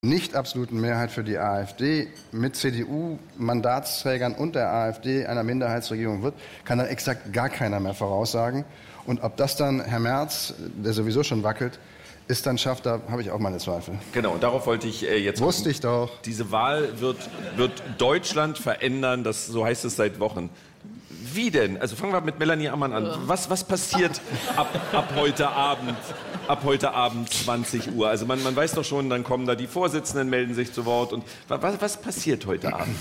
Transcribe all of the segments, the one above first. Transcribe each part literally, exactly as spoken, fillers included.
nicht absoluten Mehrheit für die AfD mit C D U-Mandatsträgern und der AfD einer Minderheitsregierung wird, kann dann exakt gar keiner mehr voraussagen. Und ob das dann Herr Merz, der sowieso schon wackelt, ist dann schafft, da habe ich auch meine Zweifel. Genau, darauf wollte ich äh, jetzt... Wusste ich doch. Diese Wahl wird, wird Deutschland verändern, das, so heißt es seit Wochen. Wie denn? Also fangen wir mit Melanie Ammann an. Was, was passiert ab, ab heute Abend, ab heute Abend zwanzig Uhr? Also man, man weiß doch schon, dann kommen da die Vorsitzenden, melden sich zu Wort. Und was, was passiert heute Abend?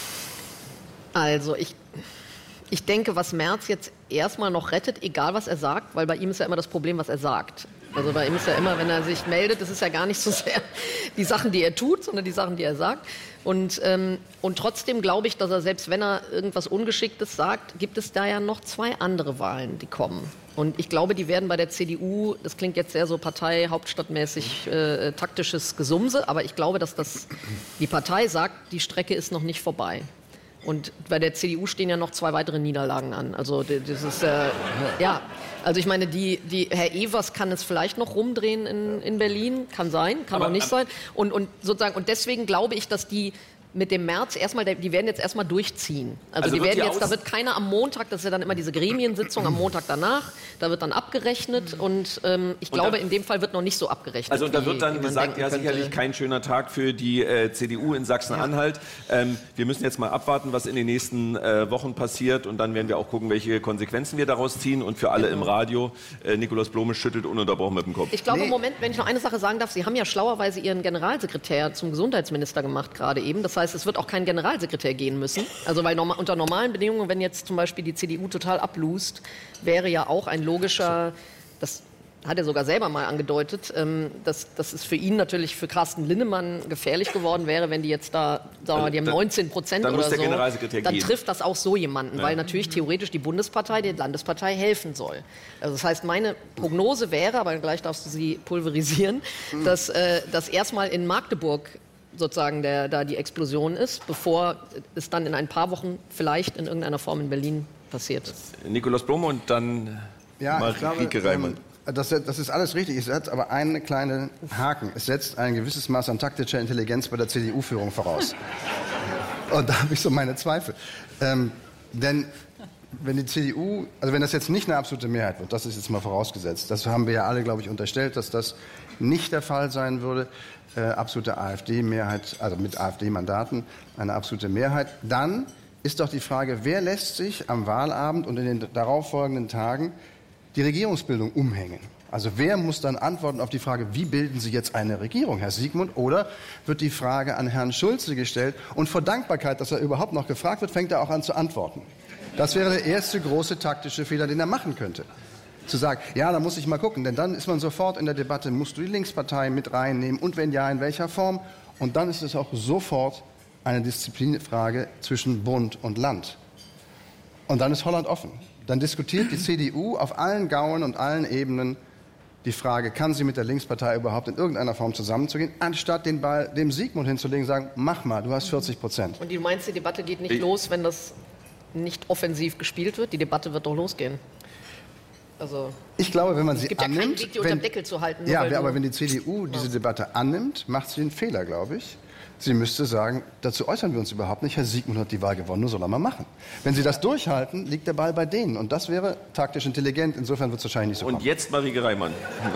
Also ich, ich denke, was Merz jetzt erstmal noch rettet, egal was er sagt, weil bei ihm ist ja immer das Problem, was er sagt. Also bei ihm ist ja immer, wenn er sich meldet, das ist ja gar nicht so sehr die Sachen, die er tut, sondern die Sachen, die er sagt. Und, ähm, und trotzdem glaube ich, dass er, selbst wenn er irgendwas Ungeschicktes sagt, gibt es da ja noch zwei andere Wahlen, die kommen. Und ich glaube, die werden bei der C D U, das klingt jetzt sehr so Partei, hauptstadtmäßig äh, taktisches Gesumse, aber ich glaube, dass das, die Partei sagt, die Strecke ist noch nicht vorbei. Und bei der C D U stehen ja noch zwei weitere Niederlagen an. Also das ist, äh, ja, also ich meine, die, die, Herr Evers kann es vielleicht noch rumdrehen in, in Berlin, kann sein, kann aber, auch nicht sein. Und, und sozusagen, und deswegen glaube ich, dass die mit dem März erstmal, die werden jetzt erstmal durchziehen. Also, also die werden die jetzt, da wird keiner am Montag, das ist ja dann immer diese Gremiensitzung am Montag danach, da wird dann abgerechnet und ähm, ich und glaube, da, in dem Fall wird noch nicht so abgerechnet. Also da wird dann gesagt, ja, sicherlich kein schöner Tag für die äh, C D U in Sachsen-Anhalt. Ja. Ähm, wir müssen jetzt mal abwarten, was in den nächsten äh, Wochen passiert und dann werden wir auch gucken, welche Konsequenzen wir daraus ziehen und für alle genau. im Radio, äh, Nikolaus Blome schüttelt ununterbrochen mit dem Kopf. Ich glaube, nee. im Moment, wenn ich noch eine Sache sagen darf, Sie haben ja schlauerweise Ihren Generalsekretär zum Gesundheitsminister gemacht gerade eben, das heißt, es wird auch kein Generalsekretär gehen müssen. Also weil norma- unter normalen Bedingungen, wenn jetzt zum Beispiel die C D U total ablust, wäre ja auch ein logischer, das hat er sogar selber mal angedeutet, ähm, dass, dass es für ihn natürlich, für Carsten Linnemann gefährlich geworden wäre, wenn die jetzt da, sagen wir mal, die haben neunzehn Prozent oder so, dann trifft das auch so jemanden, ja. weil natürlich theoretisch die Bundespartei der Landespartei helfen soll. Also das heißt, meine Prognose wäre, aber gleich darfst du sie pulverisieren, mhm. dass, äh, dass erstmal in Magdeburg sozusagen der, da die Explosion ist, bevor es dann in ein paar Wochen vielleicht in irgendeiner Form in Berlin passiert. Nikolaus Blome und dann ja, Marieke Reimann. Das, das ist alles richtig, es setzt aber einen kleinen Haken. Es setzt ein gewisses Maß an taktischer Intelligenz bei der C D U-Führung voraus. Und da habe ich so meine Zweifel. Ähm, denn wenn die C D U, also wenn das jetzt nicht eine absolute Mehrheit wird, das ist jetzt mal vorausgesetzt, das haben wir ja alle, glaube ich, unterstellt, dass das nicht der Fall sein würde, äh, absolute AfD-Mehrheit, also mit AfD-Mandaten, eine absolute Mehrheit, dann ist doch die Frage, wer lässt sich am Wahlabend und in den darauffolgenden Tagen die Regierungsbildung umhängen? Also wer muss dann antworten auf die Frage, wie bilden Sie jetzt eine Regierung, Herr Siegmund? Oder wird die Frage an Herrn Schulze gestellt und vor Dankbarkeit, dass er überhaupt noch gefragt wird, fängt er auch an zu antworten. Das wäre der erste große taktische Fehler, den er machen könnte. Zu sagen, ja, da muss ich mal gucken, denn dann ist man sofort in der Debatte, musst du die Linkspartei mit reinnehmen und wenn ja, in welcher Form? Und dann ist es auch sofort eine Disziplinfrage zwischen Bund und Land. Und dann ist Holland offen. Dann diskutiert die C D U auf allen Gauen und allen Ebenen die Frage, kann sie mit der Linkspartei überhaupt in irgendeiner Form zusammenzugehen, anstatt den Ball dem Siegmund hinzulegen und sagen, mach mal, du hast vierzig Prozent. Und du meinst, die Debatte geht nicht ich los, wenn das nicht offensiv gespielt wird? Die Debatte wird doch losgehen. Also, ich glaube, wenn man sie es gibt annimmt, ja keinen Weg, die wenn, unter dem Deckel zu halten. Ja, aber wenn die C D U diese Debatte annimmt, macht sie einen Fehler, glaube ich. Sie müsste sagen, dazu äußern wir uns überhaupt nicht. Herr Siegmund hat die Wahl gewonnen, nur soll er mal machen. Wenn Sie das durchhalten, liegt der Ball bei denen. Und das wäre taktisch intelligent. Insofern wird es wahrscheinlich nicht so kommen. Und jetzt Marieke Reimann.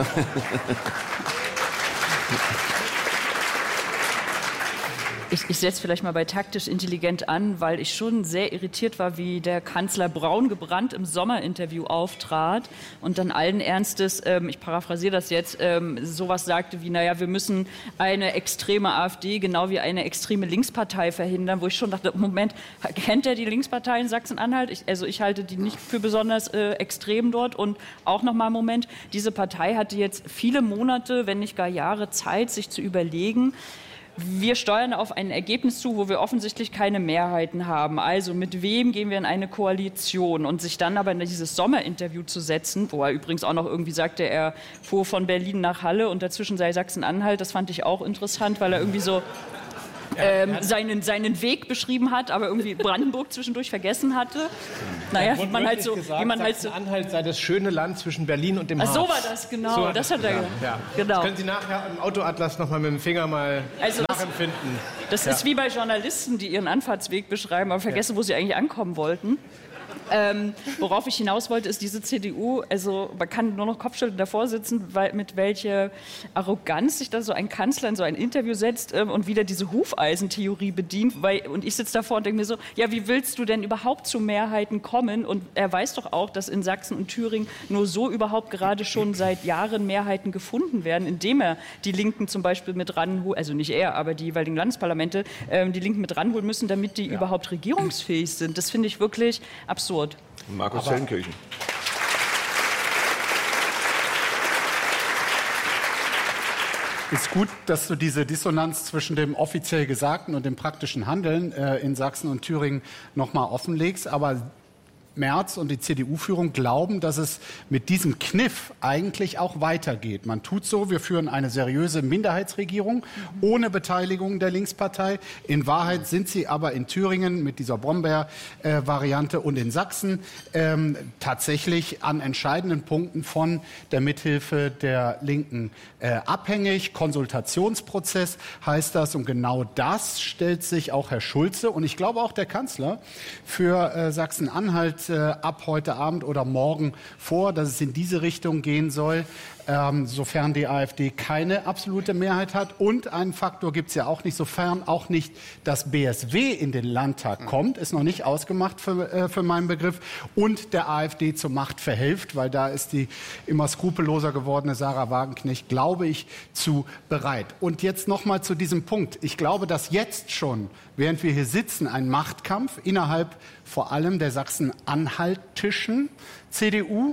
Ich, ich setze vielleicht mal bei taktisch intelligent an, weil ich schon sehr irritiert war, wie der Kanzler braun gebrannt im Sommerinterview auftrat und dann allen Ernstes, ähm, ich paraphrasiere das jetzt, ähm, sowas sagte wie, naja, wir müssen eine extreme AfD genau wie eine extreme Linkspartei verhindern, wo ich schon dachte, Moment, kennt er die Linkspartei in Sachsen-Anhalt? Ich, also ich halte die nicht für besonders äh, extrem dort und auch nochmal Moment, diese Partei hatte jetzt viele Monate, wenn nicht gar Jahre Zeit, sich zu überlegen, wir steuern auf ein Ergebnis zu, wo wir offensichtlich keine Mehrheiten haben. Also mit wem gehen wir in eine Koalition? Und sich dann aber in dieses Sommerinterview zu setzen, wo er übrigens auch noch irgendwie sagte, er fuhr von Berlin nach Halle und dazwischen sei Sachsen-Anhalt, das fand ich auch interessant, weil er irgendwie so ähm, seinen, seinen Weg beschrieben hat, aber irgendwie Brandenburg zwischendurch vergessen hatte. Naja, wie man halt so... Gesagt, wie man halt so Sachsen-Anhalt sei das schöne Land zwischen Berlin und dem Ach, Harz. so war das, genau. So das hat er ja. gesagt. Ja. Genau. Das können Sie nachher im Autoatlas noch mal mit dem Finger mal also nachempfinden. Das, das ja. ist wie bei Journalisten, die ihren Anfahrtsweg beschreiben, aber vergessen, ja. wo sie eigentlich ankommen wollten. Ähm, worauf ich hinaus wollte, ist diese C D U, also man kann nur noch Kopfschütteln davor sitzen, weil, mit welcher Arroganz sich da so ein Kanzler in so ein Interview setzt ähm, und wieder diese Hufeisentheorie bedient. Weil, und ich sitze davor und denke mir so, ja, wie willst du denn überhaupt zu Mehrheiten kommen? Und er weiß doch auch, dass in Sachsen und Thüringen nur so überhaupt gerade schon seit Jahren Mehrheiten gefunden werden, indem er die Linken zum Beispiel mit ranholt, also nicht er, aber die jeweiligen Landesparlamente, ähm, die Linken mit ranholen müssen, damit die ja. überhaupt regierungsfähig sind. Das finde ich wirklich absurd. Markus Feldenkirchen. Ist gut, dass du diese Dissonanz zwischen dem offiziell Gesagten und dem praktischen Handeln äh, in Sachsen und Thüringen noch mal offenlegst. Aber Merz und die C D U-Führung glauben, dass es mit diesem Kniff eigentlich auch weitergeht. Man tut so, wir führen eine seriöse Minderheitsregierung ohne Beteiligung der Linkspartei. In Wahrheit sind sie aber in Thüringen mit dieser Brombeer-Variante und in Sachsen ähm, tatsächlich an entscheidenden Punkten von der Mithilfe der Linken äh, abhängig. Konsultationsprozess heißt das, und genau das stellt sich auch Herr Schulze und ich glaube auch der Kanzler für äh, Sachsen-Anhalt ab heute Abend oder morgen vor, dass es in diese Richtung gehen soll, ähm, sofern die AfD keine absolute Mehrheit hat. Und einen Faktor gibt es ja auch nicht, sofern auch nicht das B S W in den Landtag kommt, ist noch nicht ausgemacht für, äh, für meinen Begriff, und der AfD zur Macht verhilft, weil da ist die immer skrupelloser gewordene Sarah Wagenknecht, glaube ich, zu bereit. Und jetzt noch mal zu diesem Punkt. Ich glaube, dass jetzt schon, während wir hier sitzen, ein Machtkampf innerhalb vor allem der sachsen-anhaltischen C D U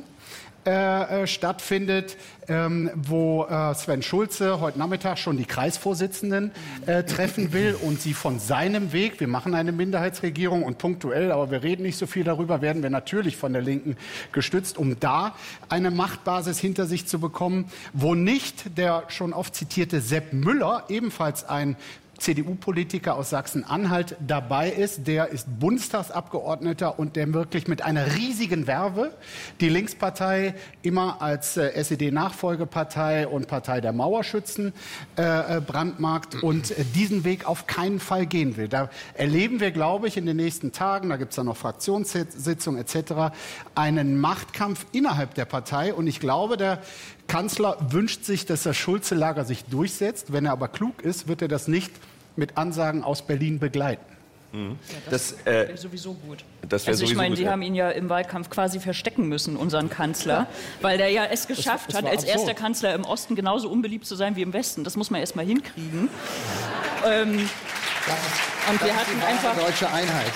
äh, äh, stattfindet, ähm, wo äh, Sven Schulze heute Nachmittag schon die Kreisvorsitzenden äh, treffen will und sie von seinem Weg, wir machen eine Minderheitsregierung und punktuell, aber wir reden nicht so viel darüber, werden wir natürlich von der Linken gestützt, um da eine Machtbasis hinter sich zu bekommen, wo nicht der schon oft zitierte Sepp Müller, ebenfalls ein C D U-Politiker aus Sachsen-Anhalt, dabei ist. Der ist Bundestagsabgeordneter und der wirklich mit einer riesigen Werbe die Linkspartei immer als äh, S E D-Nachfolgepartei und Partei der Mauerschützen äh, brandmarkt und äh, diesen Weg auf keinen Fall gehen will. Da erleben wir, glaube ich, in den nächsten Tagen, da gibt es dann noch Fraktionssitzungen et cetera, einen Machtkampf innerhalb der Partei. Und ich glaube, der Kanzler wünscht sich, dass das Schulze-Lager sich durchsetzt. Wenn er aber klug ist, wird er das nicht mit Ansagen aus Berlin begleiten. Mhm. Ja, das das äh, wäre sowieso gut. Das wär also ich sowieso meine, gut, die ja. haben ihn ja im Wahlkampf quasi verstecken müssen, unseren Kanzler, ja. weil der ja es geschafft das, das hat, als absurd. erster Kanzler im Osten genauso unbeliebt zu sein wie im Westen. Das muss man erst mal hinkriegen. ähm, und wir hatten einfach deutsche Einheit.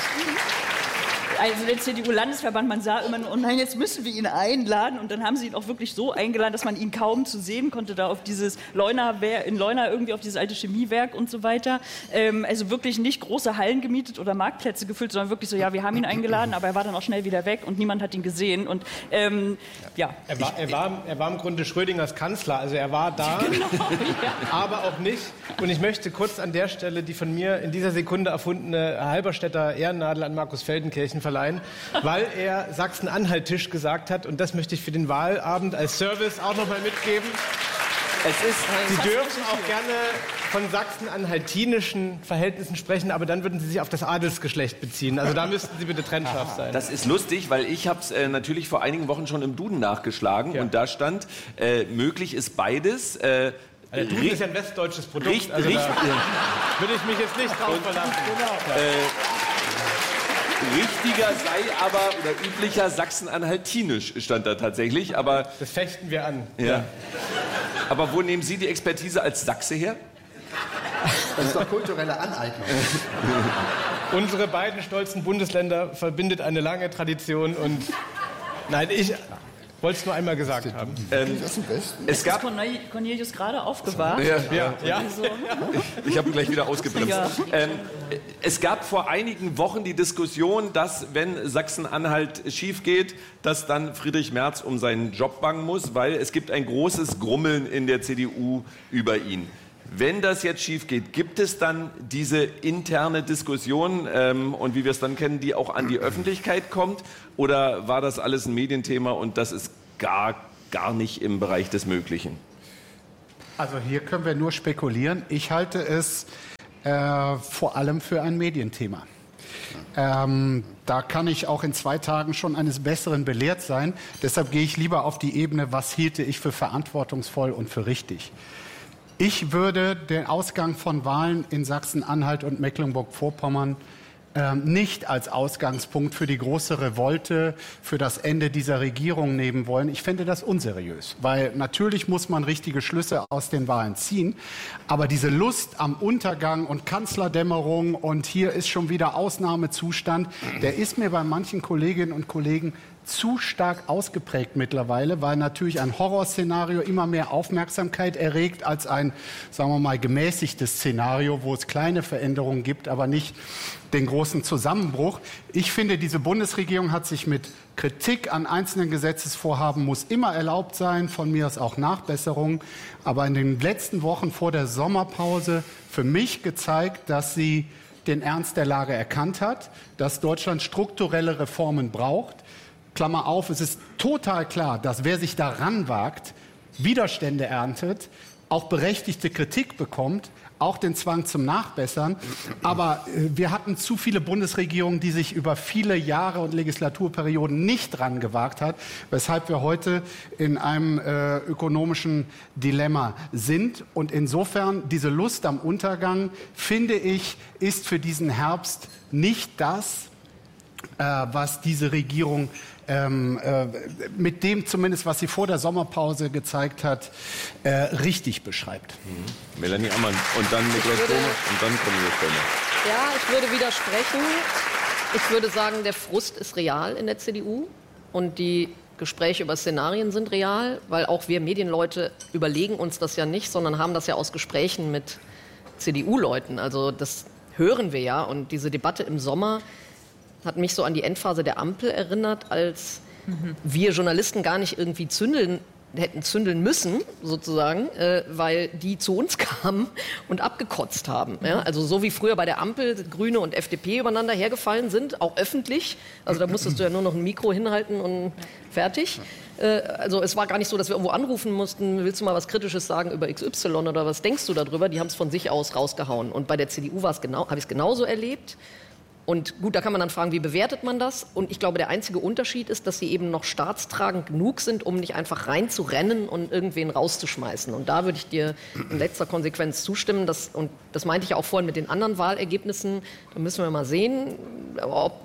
Also der C D U-Landesverband, man sah immer nur, oh nein, jetzt müssen wir ihn einladen. Und dann haben sie ihn auch wirklich so eingeladen, dass man ihn kaum zu sehen konnte, da auf dieses Leuna, in Leuna irgendwie auf dieses alte Chemiewerk und so weiter. Ähm, also wirklich nicht große Hallen gemietet oder Marktplätze gefüllt, sondern wirklich so, ja, wir haben ihn eingeladen, aber er war dann auch schnell wieder weg und niemand hat ihn gesehen. Und ähm, ja. Er war, er, war, er war im Grunde Schrödingers Kanzler, also er war da, genau, ja. aber auch nicht. Und ich möchte kurz an der Stelle die von mir in dieser Sekunde erfundene Halberstädter Ehrennadel an Markus Feldenkirchen verleihen, weil er Sachsen-Anhalt-Tisch gesagt hat. Und das möchte ich für den Wahlabend als Service auch noch mal mitgeben. Es ist, Sie dürfen auch gerne von sachsen-anhaltinischen Verhältnissen sprechen, aber dann würden Sie sich auf das Adelsgeschlecht beziehen. Also da müssten Sie bitte trennscharf sein. Das ist lustig, weil ich habe es äh, natürlich vor einigen Wochen schon im Duden nachgeschlagen ja. und da stand, äh, möglich ist beides. Äh, Der Duden ist ja ein westdeutsches Produkt. Richt, also richt, da würde ich mich jetzt nicht drauf verlassen. Genau. Äh, Richtiger sei aber, oder üblicher Sachsen-Anhaltinisch stand da tatsächlich, aber... Das fechten wir an. Ja. Ja. Aber wo nehmen Sie die Expertise als Sachse her? Das ist doch kulturelle Aneignung. Unsere beiden stolzen Bundesländer verbindet eine lange Tradition und... Nein, ich... wollte es nur einmal gesagt haben. Ähm, es gab ist Cornelius gerade aufgewacht. Ja, ja. ja. Also. Ich habe ihn gleich wieder ausgebremst. Ja. Ähm, es gab vor einigen Wochen die Diskussion, dass, wenn Sachsen-Anhalt schief geht, dass dann Friedrich Merz um seinen Job bangen muss, weil es gibt ein großes Grummeln in der C D U über ihn. Wenn das jetzt schief geht, gibt es dann diese interne Diskussion ähm, und wie wir es dann kennen, die auch an die Öffentlichkeit kommt? Oder war das alles ein Medienthema und das ist gar, gar nicht im Bereich des Möglichen? Also hier können wir nur spekulieren. Ich halte es äh, vor allem für ein Medienthema. Ähm, da kann ich auch in zwei Tagen schon eines Besseren belehrt sein. Deshalb gehe ich lieber auf die Ebene, was hielte ich für verantwortungsvoll und für richtig. Ich würde den Ausgang von Wahlen in Sachsen-Anhalt und Mecklenburg-Vorpommern ähm, nicht als Ausgangspunkt für die große Revolte, für das Ende dieser Regierung nehmen wollen. Ich fände das unseriös, weil natürlich muss man richtige Schlüsse aus den Wahlen ziehen. Aber diese Lust am Untergang und Kanzlerdämmerung und hier ist schon wieder Ausnahmezustand, der ist mir bei manchen Kolleginnen und Kollegen zu stark ausgeprägt mittlerweile, weil natürlich ein Horrorszenario immer mehr Aufmerksamkeit erregt als ein, sagen wir mal, gemäßigtes Szenario, wo es kleine Veränderungen gibt, aber nicht den großen Zusammenbruch. Ich finde, diese Bundesregierung hat sich mit Kritik an einzelnen Gesetzesvorhaben muss immer erlaubt sein, von mir aus auch Nachbesserungen, aber in den letzten Wochen vor der Sommerpause für mich gezeigt, dass sie den Ernst der Lage erkannt hat, dass Deutschland strukturelle Reformen braucht. Klammer auf, es ist total klar, dass wer sich daran wagt, Widerstände erntet, auch berechtigte Kritik bekommt, auch den Zwang zum Nachbessern. Aber äh, wir hatten zu viele Bundesregierungen, die sich über viele Jahre und Legislaturperioden nicht dran gewagt hat, weshalb wir heute in einem äh, ökonomischen Dilemma sind. Und insofern diese Lust am Untergang, finde ich, ist für diesen Herbst nicht das, äh, was diese Regierung Ähm, äh, mit dem zumindest, was sie vor der Sommerpause gezeigt hat, äh, richtig beschreibt. Mhm. Melanie Ammann und dann Niklas Blome und dann Cornelia Stöllner. Ja, ich würde widersprechen. Ich würde sagen, der Frust ist real in der C D U und die Gespräche über Szenarien sind real, weil auch wir Medienleute überlegen uns das ja nicht, sondern haben das ja aus Gesprächen mit C D U-Leuten. Also das hören wir ja und diese Debatte im Sommer hat mich so an die Endphase der Ampel erinnert, als mhm. wir Journalisten gar nicht irgendwie zündeln, hätten zündeln müssen, sozusagen, äh, weil die zu uns kamen und abgekotzt haben. Ja? Also so wie früher bei der Ampel Grüne und F D P übereinander hergefallen sind, auch öffentlich. Also da musstest du ja nur noch ein Mikro hinhalten und fertig. Äh, also es war gar nicht so, dass wir irgendwo anrufen mussten, willst du mal was Kritisches sagen über X Y oder was denkst du darüber? Die haben es von sich aus rausgehauen. Und bei der C D U war es genau, habe ich es genauso erlebt. Und gut, da kann man dann fragen, wie bewertet man das? Und ich glaube, der einzige Unterschied ist, dass sie eben noch staatstragend genug sind, um nicht einfach reinzurennen und irgendwen rauszuschmeißen. Und da würde ich dir in letzter Konsequenz zustimmen. Dass, und das meinte ich ja auch vorhin mit den anderen Wahlergebnissen. Da müssen wir mal sehen, ob,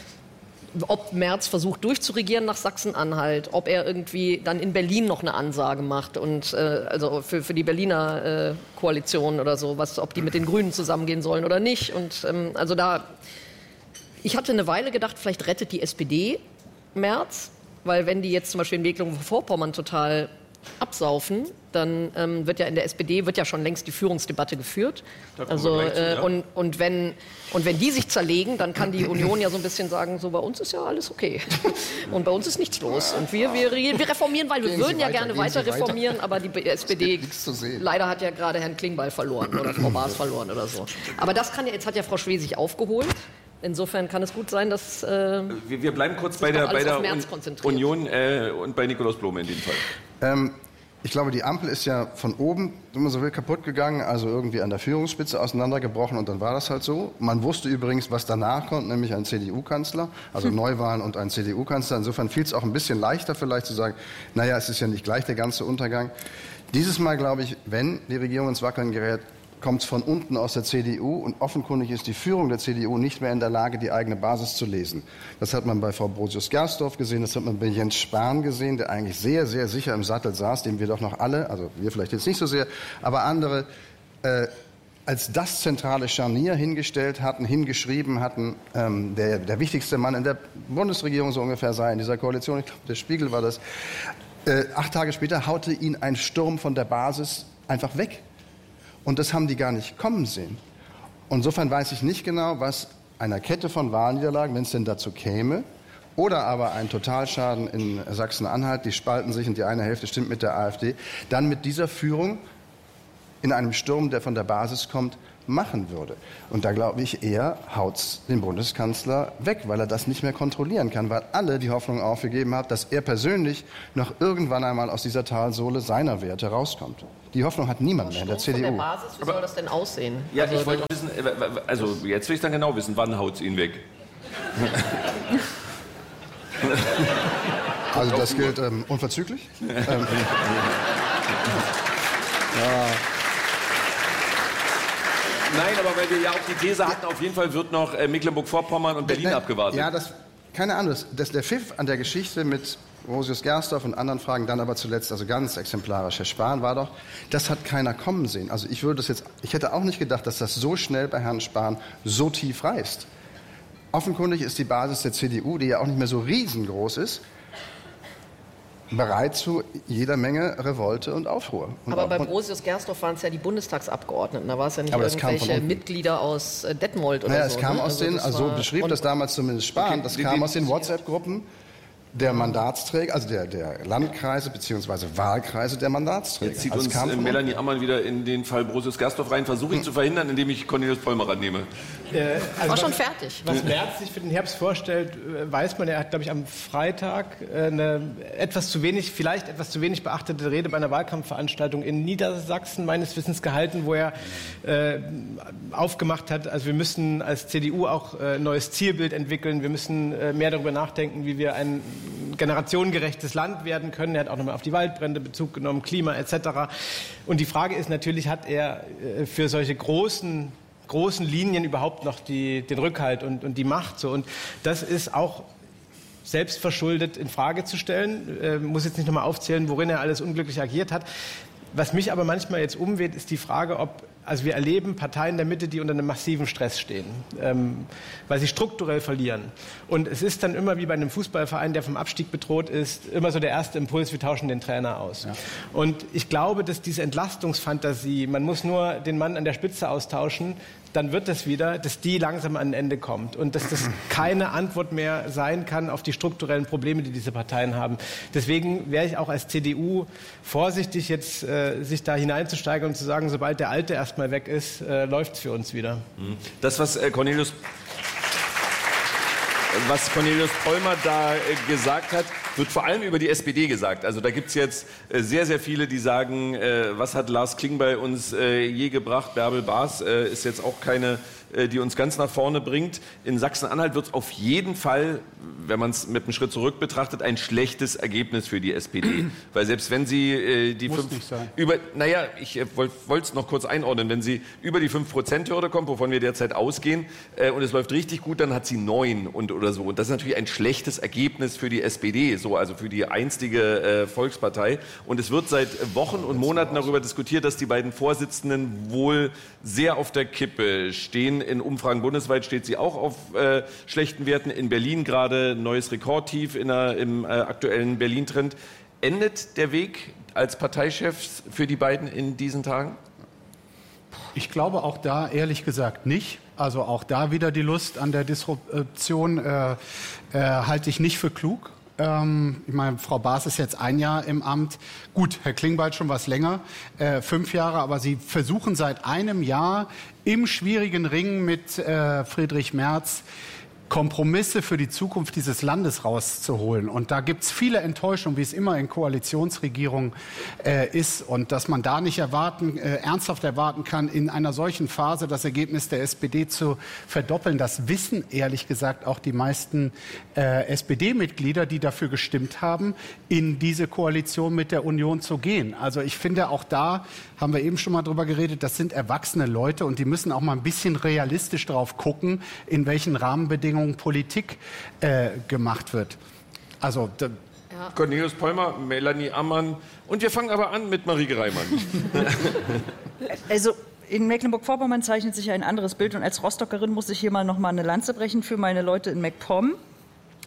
ob Merz versucht durchzuregieren nach Sachsen-Anhalt, ob er irgendwie dann in Berlin noch eine Ansage macht. Und äh, also für, für die Berliner äh, Koalition oder so, was, ob die mit den Grünen zusammengehen sollen oder nicht. Und ähm, also da... Ich hatte eine Weile gedacht, vielleicht rettet die S P D Merz, weil wenn die jetzt zum Beispiel in Mecklenburg-Vorpommern total absaufen, dann ähm, wird ja in der S P D wird ja schon längst die Führungsdebatte geführt. Also äh, ja. und, und, wenn, und wenn die sich zerlegen, dann kann die Union ja so ein bisschen sagen, so bei uns ist ja alles okay. Und bei uns ist nichts los. Und wir, wir, wir reformieren, weil wir gehen würden Sie ja weiter, gerne gehen weiter Sie reformieren, weiter. aber die S P D leider hat ja gerade Herrn Klingbeil verloren oder Frau Baas verloren oder so. Aber das kann ja, jetzt hat ja Frau Schwesig aufgeholt. Insofern kann es gut sein, dass... Äh, wir, wir bleiben kurz bei der, bei der Un Union äh, und bei Nikolaus Blome in dem Fall. Ähm, ich glaube, die Ampel ist ja von oben, wenn man so will, kaputt gegangen, also irgendwie an der Führungsspitze auseinandergebrochen und dann war das halt so. Man wusste übrigens, was danach kommt, nämlich ein C D U-Kanzler, also hm. Neuwahlen und ein C D U-Kanzler. Insofern fiel es auch ein bisschen leichter vielleicht zu sagen, naja, es ist ja nicht gleich der ganze Untergang. Dieses Mal, glaube ich, wenn die Regierung ins Wackeln gerät, kommt es von unten aus der C D U und offenkundig ist die Führung der C D U nicht mehr in der Lage, die eigene Basis zu lesen. Das hat man bei Frau Brosius-Gersdorf gesehen, das hat man bei Jens Spahn gesehen, der eigentlich sehr, sehr sicher im Sattel saß, dem wir doch noch alle, also wir vielleicht jetzt nicht so sehr, aber andere äh, als das zentrale Scharnier hingestellt hatten, hingeschrieben hatten, ähm, der, der wichtigste Mann in der Bundesregierung so ungefähr sei in dieser Koalition, ich glaube, der Spiegel war das. Äh, acht Tage später haute ihn ein Sturm von der Basis einfach weg. Und das haben die gar nicht kommen sehen. Insofern weiß ich nicht genau, was einer Kette von Wahlniederlagen, wenn es denn dazu käme, oder aber ein Totalschaden in Sachsen-Anhalt, die spalten sich und die eine Hälfte stimmt mit der AfD, dann mit dieser Führung in einem Sturm, der von der Basis kommt, machen würde. Und da glaube ich, er haut den Bundeskanzler weg, weil er das nicht mehr kontrollieren kann, weil alle die Hoffnung aufgegeben haben, dass er persönlich noch irgendwann einmal aus dieser Talsohle seiner Werte rauskommt. Die Hoffnung hat niemand mehr in der C D U. Von der Basis, wie soll das denn aussehen? Ja, also, ich wollte auch wissen, also jetzt will ich dann genau wissen, wann haut es ihn weg? Also das gilt ähm, unverzüglich. ähm, ja. Nein, aber weil wir ja auch die These hatten, auf jeden Fall wird noch äh, Mecklenburg-Vorpommern und Berlin Nein, abgewartet. Ja, das, keine Ahnung, das, das, der Pfiff an der Geschichte mit Rosius Gersdorf und anderen Fragen, dann aber zuletzt, also ganz exemplarisch, Herr Spahn war doch, das hat keiner kommen sehen. Also ich würde das jetzt, ich hätte auch nicht gedacht, dass das so schnell bei Herrn Spahn so tief reißt. Offenkundig ist die Basis der C D U, die ja auch nicht mehr so riesengroß ist, bereit zu jeder Menge Revolte und Aufruhr. Und aber auch, bei Brosius Gersdorf waren es ja die Bundestagsabgeordneten, da war es ja nicht aber das kam irgendwelche von Mitglieder aus äh, Detmold oder naja, so. es kam ne? aus also den, das also war, beschrieb und, das damals zumindest Spahn, Okay, das die- kam die- aus den WhatsApp-Gruppen der Mandatsträger, also der, der Landkreise bzw. Wahlkreise der Mandatsträger. Jetzt zieht Also uns es kam äh, von Melanie Ammann wieder in den Fall Brosius Gersdorf rein. Versuche ich zu verhindern, indem ich Cornelius Pollmer rannehme. Äh, also war schon was- fertig. Was Merz sich für den Herbst vorstellt, äh, weiß man. Er hat, glaube ich, am Freitag äh, eine etwas zu wenig, vielleicht etwas zu wenig beachtete Rede bei einer Wahlkampfveranstaltung in Niedersachsen meines Wissens gehalten, wo er äh, aufgemacht hat, also wir müssen als C D U auch äh, ein neues Zielbild entwickeln. Wir müssen äh, mehr darüber nachdenken, wie wir ein generationengerechtes Land werden können. Er hat auch nochmal auf die Waldbrände Bezug genommen, Klima et cetera. Und die Frage ist natürlich, hat er äh, für solche großen großen Linien überhaupt noch die, den Rückhalt und, und die Macht. So. Und das ist auch selbstverschuldet in Frage zu stellen. Äh, muss jetzt nicht nochmal aufzählen, worin er alles unglücklich agiert hat. Was mich aber manchmal jetzt umweht, ist die Frage, ob, also wir erleben Parteien der Mitte, die unter einem massiven Stress stehen, ähm, weil sie strukturell verlieren. Und es ist dann immer wie bei einem Fußballverein, der vom Abstieg bedroht ist, immer so der erste Impuls, wir tauschen den Trainer aus. Ja. Und ich glaube, dass diese Entlastungsfantasie, man muss nur den Mann an der Spitze austauschen, dann wird es wieder, dass die langsam an ein Ende kommt und dass das keine Antwort mehr sein kann auf die strukturellen Probleme, die diese Parteien haben. Deswegen wäre ich auch als C D U vorsichtig, jetzt äh, sich da hineinzusteigen und zu sagen, sobald der Alte erstmal weg ist, äh, läuft es für uns wieder. Das, was äh, Cornelius Was Cornelius Pollmer da äh, gesagt hat, wird vor allem über die S P D gesagt. Also da gibt es jetzt äh, sehr, sehr viele, die sagen, äh, was hat Lars Klingbeil uns äh, je gebracht? Bärbel Baas äh, ist jetzt auch keine, äh, die uns ganz nach vorne bringt. In Sachsen-Anhalt wird es auf jeden Fall, wenn man es mit einem Schritt zurück betrachtet, ein schlechtes Ergebnis für die S P D. Weil selbst wenn sie äh, die Muss fünf nicht sein. über, naja, ich äh, wollte es noch kurz einordnen, wenn sie über die fünf Prozent Hürde kommt, wovon wir derzeit ausgehen, äh, und es läuft richtig gut, dann hat sie neun und oder so. Und das ist natürlich ein schlechtes Ergebnis für die S P D, so, also für die einstige äh, Volkspartei. Und es wird seit Wochen und Monaten darüber diskutiert, dass die beiden Vorsitzenden wohl sehr auf der Kippe stehen. In Umfragen bundesweit steht sie auch auf äh, schlechten Werten. In Berlin gerade neues Rekordtief in der, im äh, aktuellen Berlin-Trend. Endet der Weg als Parteichefs für die beiden in diesen Tagen? Ich glaube auch da ehrlich gesagt nicht. Also auch da wieder die Lust an der Disruption äh, äh, halte ich nicht für klug. Ähm, ich meine, Frau Baas ist jetzt ein Jahr im Amt. Gut, Herr Klingbeil schon was länger, äh, fünf Jahre. Aber Sie versuchen seit einem Jahr im schwierigen Ring mit äh, Friedrich Merz Kompromisse für die Zukunft dieses Landes rauszuholen. Und da gibt es viele Enttäuschungen, wie es immer in Koalitionsregierungen äh, ist. Und dass man da nicht erwarten, äh, ernsthaft erwarten kann, in einer solchen Phase das Ergebnis der S P D zu verdoppeln, das wissen ehrlich gesagt auch die meisten äh, S P D-Mitglieder, die dafür gestimmt haben, in diese Koalition mit der Union zu gehen. Also ich finde, auch da haben wir eben schon mal drüber geredet, das sind erwachsene Leute und die müssen auch mal ein bisschen realistisch drauf gucken, in welchen Rahmenbedingungen Politik äh, gemacht wird. Also Ja. Cornelius Pollmer, Melanie Ammann und wir fangen aber an mit Marieke Reimann. Also in Mecklenburg-Vorpommern zeichnet sich ein anderes Bild und als Rostockerin muss ich hier mal noch mal eine Lanze brechen für meine Leute in MacPom.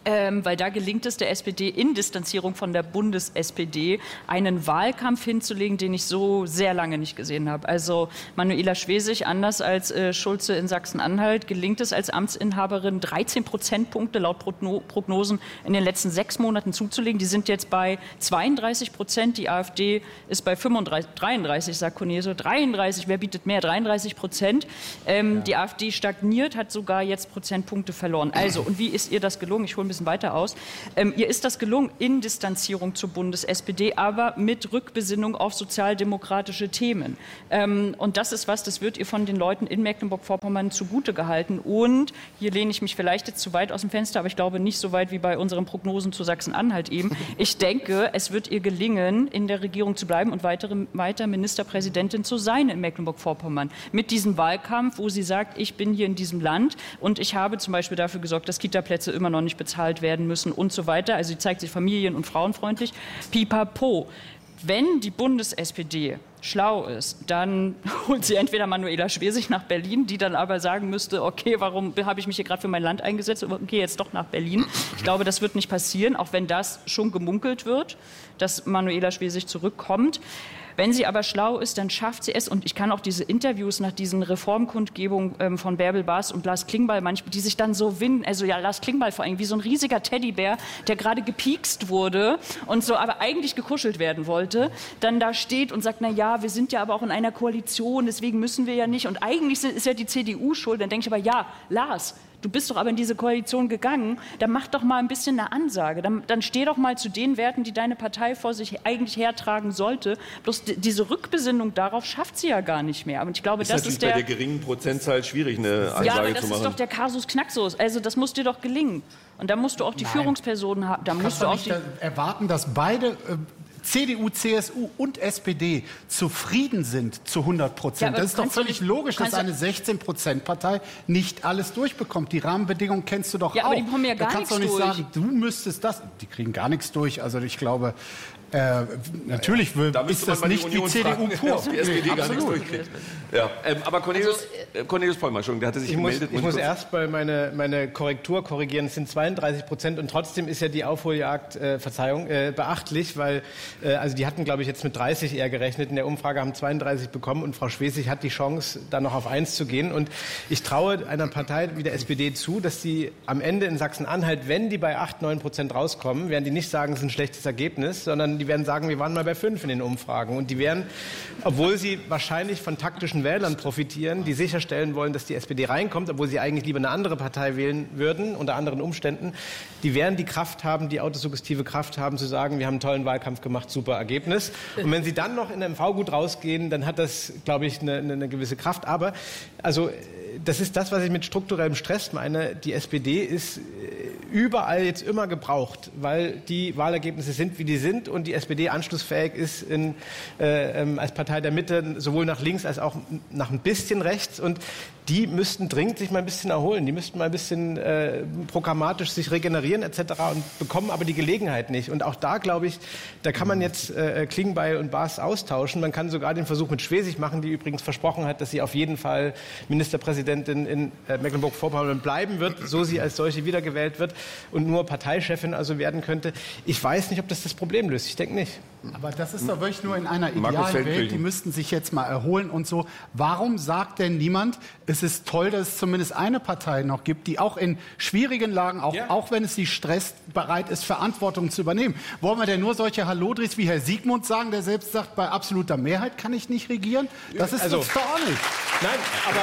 Ähm, weil da gelingt es der S P D in Distanzierung von der Bundes-S P D, einen Wahlkampf hinzulegen, den ich so sehr lange nicht gesehen habe. Also Manuela Schwesig, anders als äh, Schulze in Sachsen-Anhalt, gelingt es als Amtsinhaberin, dreizehn Prozentpunkte laut Progno- Prognosen in den letzten sechs Monaten zuzulegen. Die sind jetzt bei zweiunddreißig Prozent, die AfD ist bei fünfunddreißig, dreiunddreißig, sagt Cornelius, dreiunddreißig, wer bietet mehr? dreiunddreißig Prozent. Ähm, ja. Die AfD stagniert, hat sogar jetzt Prozentpunkte verloren. Also, und wie ist ihr das gelungen? Ich hole ein bisschen weiter aus. Ähm, ihr ist das gelungen in Distanzierung zur Bundes-S P D, aber mit Rückbesinnung auf sozialdemokratische Themen. Ähm, und das ist was, das wird ihr von den Leuten in Mecklenburg-Vorpommern zugute gehalten. Und hier lehne ich mich vielleicht jetzt zu weit aus dem Fenster, aber ich glaube nicht so weit wie bei unseren Prognosen zu Sachsen-Anhalt eben. Ich denke, es wird ihr gelingen, in der Regierung zu bleiben und weitere, weiter Ministerpräsidentin zu sein in Mecklenburg-Vorpommern. Mit diesem Wahlkampf, wo sie sagt, ich bin hier in diesem Land und ich habe zum Beispiel dafür gesorgt, dass Kitaplätze immer noch nicht bezahlt werden müssen und so weiter. Also sie zeigt sich familien- und frauenfreundlich. Pipapo. Wenn die Bundes-S P D schlau ist, dann holt sie entweder Manuela Schwesig nach Berlin, die dann aber sagen müsste, okay, warum habe ich mich hier gerade für mein Land eingesetzt und gehe jetzt doch nach Berlin. Ich glaube, das wird nicht passieren, auch wenn das schon gemunkelt wird, dass Manuela Schwesig zurückkommt. Wenn sie aber schlau ist, dann schafft sie es. Und ich kann auch diese Interviews nach diesen Reformkundgebungen ähm, von Bärbel Baas und Lars Klingbeil manchmal, die sich dann so winden, also ja, Lars Klingbeil vor allem, wie so ein riesiger Teddybär, der gerade gepiekst wurde und so, aber eigentlich gekuschelt werden wollte, dann da steht und sagt, na ja, wir sind ja aber auch in einer Koalition, deswegen müssen wir ja nicht. Und eigentlich ist ja die C D U schuld. Dann denke ich aber, ja, Lars, du bist doch aber in diese Koalition gegangen, dann mach doch mal ein bisschen eine Ansage. Dann, dann steh doch mal zu den Werten, die deine Partei vor sich eigentlich hertragen sollte. Bloß d- diese Rückbesinnung darauf schafft sie ja gar nicht mehr. Und ich glaube, ist das natürlich ist der, bei der geringen Prozentzahl schwierig, eine Ansage ja, aber das zu machen. ist doch der Kasus Knaxus. Also das muss dir doch gelingen. Und da musst du auch die Nein. Führungspersonen haben. Da musst du Kannst du auch nicht die da erwarten, dass beide äh, C D U, C S U und S P D zufrieden sind zu hundert Prozent. Ja, aber das ist doch kannst du völlig nicht- logisch, dass kannst du- eine sechzehn Prozent Partei nicht alles durchbekommt. Die Rahmenbedingungen kennst du doch Ja, auch. aber die bekommen ja gar du kannst doch nichts nicht durch. sagen, du müsstest das. Die kriegen gar nichts durch. Also ich glaube, äh, natürlich will, Da ist müsste man das mal die nicht die Union C D U fragen, pur. ob die S P D Nee, gar nichts absolut. durchkriegt. Ja, ähm, aber Cornelius, Also, äh, Cornelius Pollmer, schon, der hatte sich Ich muss, gemeldet. ich muss erst mal meine, meine Korrektur korrigieren. Es sind zweiunddreißig Prozent und trotzdem ist ja die Aufholjagd, äh, Verzeihung, äh, beachtlich, weil äh, also die hatten, glaube ich, jetzt mit dreißig eher gerechnet. In der Umfrage haben zweiunddreißig bekommen und Frau Schwesig hat die Chance, da noch auf eins zu gehen. Und ich traue einer Partei wie der S P D zu, dass sie am Ende in Sachsen-Anhalt, wenn die bei acht, neun Prozent rauskommen, werden die nicht sagen, es ist ein schlechtes Ergebnis, sondern die werden sagen, wir waren mal bei fünf in den Umfragen. Und die werden, obwohl sie wahrscheinlich von taktischen Wählern profitieren, die sicherstellen wollen, dass die S P D reinkommt, obwohl sie eigentlich lieber eine andere Partei wählen würden, unter anderen Umständen, die werden die Kraft haben, die autosuggestive Kraft haben, zu sagen, wir haben einen tollen Wahlkampf gemacht, super Ergebnis. Und wenn sie dann noch in der M V gut rausgehen, dann hat das, glaube ich, eine, eine gewisse Kraft. Aber also das ist das, was ich mit strukturellem Stress meine. Die S P D ist überall jetzt immer gebraucht, weil die Wahlergebnisse sind, wie die sind und die S P D anschlussfähig ist in, äh, ähm, als Partei der Mitte, sowohl nach links als auch nach ein bisschen rechts. Und die müssten dringend sich mal ein bisschen erholen. Die müssten mal ein bisschen äh, programmatisch sich regenerieren et cetera und bekommen aber die Gelegenheit nicht. Und auch da, glaube ich, da kann man jetzt äh, Klingbeil und Baas austauschen. Man kann sogar den Versuch mit Schwesig machen, die übrigens versprochen hat, dass sie auf jeden Fall Ministerpräsidentin in äh, Mecklenburg-Vorpommern bleiben wird, so sie als solche wiedergewählt wird und nur Parteichefin also werden könnte. Ich weiß nicht, ob das das Problem löst. Ich denke nicht. Aber das ist doch wirklich nur in einer Markus idealen Feldkirchen. Welt. Die müssten sich jetzt mal erholen und so. Warum sagt denn niemand, es ist toll, dass es zumindest eine Partei noch gibt, die auch in schwierigen Lagen, auch, Ja. auch wenn es sie stresst, bereit ist, Verantwortung zu übernehmen? Wollen wir denn nur solche Hallodris wie Herr Siegmund sagen, der selbst sagt, bei absoluter Mehrheit kann ich nicht regieren? Das ist Also- es doch auch nicht. Nein, aber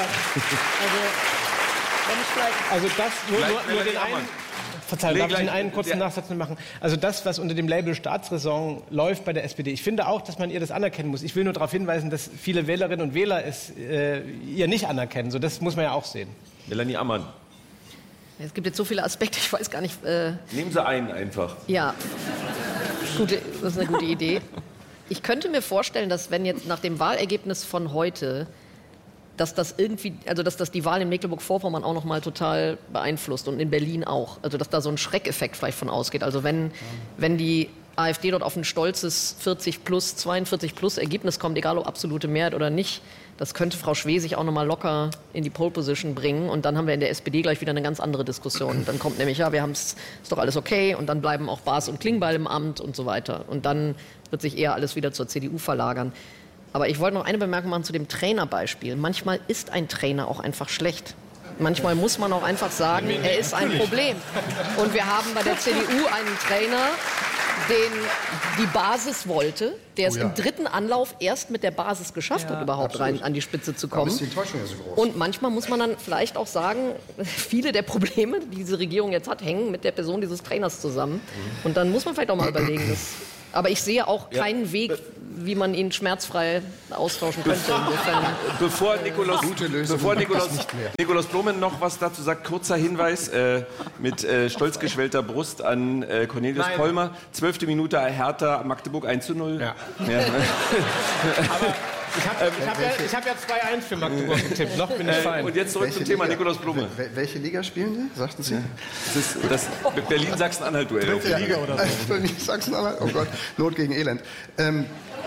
also, also das nur, nur, nur den einen. Verzeihung, Nee, darf ich den gleich. einen kurzen Ja. Nachsatz noch machen? Also das, was unter dem Label Staatsräson läuft bei der S P D, ich finde auch, dass man ihr das anerkennen muss. Ich will nur darauf hinweisen, dass viele Wählerinnen und Wähler es äh, ihr nicht anerkennen. So, das muss man ja auch sehen. Melanie Ammann, Es gibt jetzt so viele Aspekte, ich weiß gar nicht. Äh, nehmen Sie einen einfach. ja, gute, das ist eine gute Idee. Ich könnte mir vorstellen, dass wenn jetzt nach dem Wahlergebnis von heute, dass das irgendwie, also dass das die Wahl in Mecklenburg-Vorpommern auch noch mal total beeinflusst und in Berlin auch. Also dass da so ein Schreckeffekt vielleicht von ausgeht. Also wenn, wenn die AfD dort auf ein stolzes vierzig plus, zweiundvierzig plus Ergebnis kommt, egal ob absolute Mehrheit oder nicht, das könnte Frau Schwesig auch noch mal locker in die Pole-Position bringen. Und dann haben wir in der S P D gleich wieder eine ganz andere Diskussion. Dann kommt nämlich, ja, wir haben es, ist doch alles okay. Und dann bleiben auch Baas und Klingbeil im Amt und so weiter. Und dann wird sich eher alles wieder zur C D U verlagern. Aber ich wollte noch eine Bemerkung machen zu dem Trainerbeispiel. Manchmal ist ein Trainer auch einfach schlecht. Manchmal muss man auch einfach sagen, er ist ein Problem. Und wir haben bei der C D U einen Trainer, den die Basis wollte, der es oh ja. im dritten Anlauf erst mit der Basis geschafft ja, hat, überhaupt absolut. rein an die Spitze zu kommen. Da ist die Enttäuschung ja so groß. Und manchmal muss man dann vielleicht auch sagen, viele der Probleme, die diese Regierung jetzt hat, hängen mit der Person dieses Trainers zusammen. Und dann muss man vielleicht auch mal überlegen, dass aber ich sehe auch keinen ja. Weg, wie man ihn schmerzfrei austauschen könnte. Insofern. Bevor Nikolaus, bevor Nikolaus, Nikolaus Blumen noch was dazu sagt, kurzer Hinweis äh, mit äh, stolz geschwellter Brust an äh, Cornelius Nein. Pollmer. Zwölfte Minute Hertha Magdeburg eins zu null. Ja. Ja. Aber ich habe ähm, hab ja, hab ja zwei eins für Magdeburg getippt. Noch bin ich fein. Und jetzt zurück welche zum Thema Liga? Nikolaus Blume. Welche Liga spielen die? Sagten Sie? Das ist das Berlin-Sachsen-Anhalt-Duell. Dritte Liga oder so. Berlin-Sachsen-Anhalt, oh Gott, Not gegen Elend. Ähm,